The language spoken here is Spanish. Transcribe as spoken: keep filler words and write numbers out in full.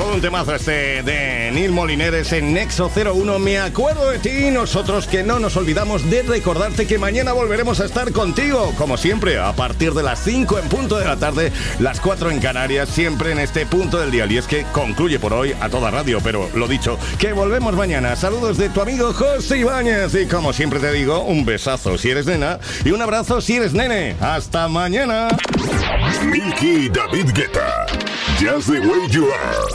Todo un temazo este de Neil Molineres en Nexo cero uno. Me acuerdo de ti, nosotros que no nos olvidamos de recordarte que mañana volveremos a estar contigo, como siempre, a partir de las cinco en punto de la tarde, las cuatro en Canarias, siempre en este punto del día. Y es que concluye por hoy a toda radio, pero lo dicho, que volvemos mañana. Saludos de tu amigo José Ibáñez y como siempre te digo, un besazo si eres nena y un abrazo si eres nene. ¡Hasta mañana! Milky y David Guetta. Just the way you are.